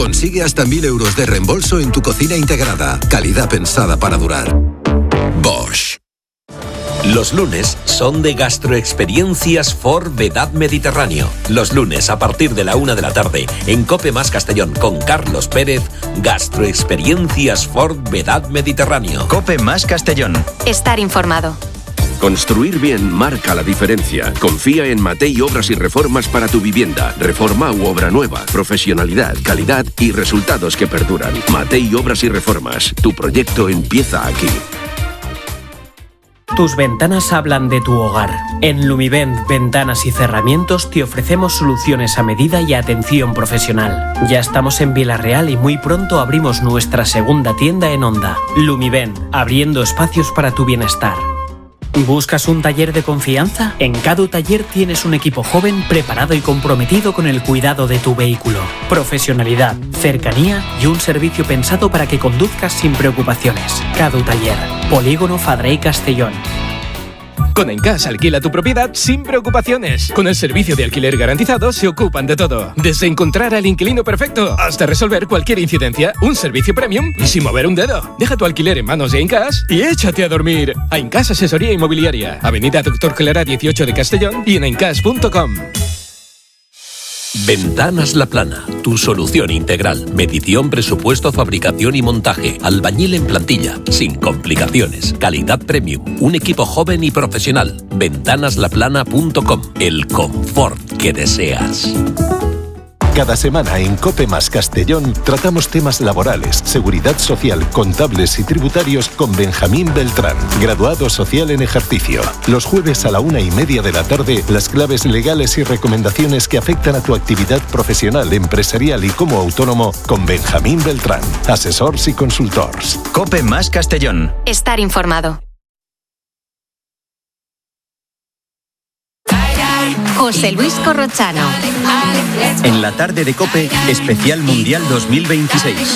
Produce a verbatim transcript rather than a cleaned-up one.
Consigue hasta mil euros de reembolso en tu cocina integrada. Calidad pensada para durar. Bosch. Los lunes son de Gastroexperiencias Ford Vedad Mediterráneo. Los lunes a partir de la una de la tarde en Cope Más Castellón con Carlos Pérez, Gastroexperiencias Ford Vedad Mediterráneo. Cope Más Castellón. Estar informado. Construir bien marca la diferencia. Confía en Matei Obras y Reformas para tu vivienda. Reforma u obra nueva. Profesionalidad, calidad y resultados que perduran. Matei Obras y Reformas. Tu proyecto empieza aquí. Tus ventanas hablan de tu hogar. En Lumivent Ventanas y Cerramientos te ofrecemos soluciones a medida y atención profesional. Ya estamos en Villarreal y muy pronto abrimos nuestra segunda tienda en Onda. Lumivent, abriendo espacios para tu bienestar. ¿Buscas un taller de confianza? En Cadu Taller tienes un equipo joven, preparado y comprometido con el cuidado de tu vehículo. Profesionalidad, cercanía y un servicio pensado para que conduzcas sin preocupaciones. Cadu Taller, Polígono Fadrey Castellón. Con Encash alquila tu propiedad sin preocupaciones. Con el servicio de alquiler garantizado se ocupan de todo. Desde encontrar al inquilino perfecto hasta resolver cualquier incidencia. Un servicio premium y sin mover un dedo. Deja tu alquiler en manos de Encash y échate a dormir. Encash Asesoría Inmobiliaria. Avenida Doctor Clara dieciocho de Castellón y en encash punto com. Ventanas La Plana, tu solución integral. Medición, presupuesto, fabricación y montaje. Albañil en plantilla, sin complicaciones. Calidad premium. Un equipo joven y profesional. ventanas la plana punto com. El confort que deseas. Cada semana en Cope Más Castellón tratamos temas laborales, seguridad social, contables y tributarios con Benjamín Beltrán, graduado social en ejercicio. Los jueves a la una y media de la tarde, las claves legales y recomendaciones que afectan a tu actividad profesional, empresarial y como autónomo con Benjamín Beltrán, asesors y consultors. Cope Más Castellón. Estar informado. José Luis Corrochano. En la tarde de Cope, especial Mundial dos mil veintiséis.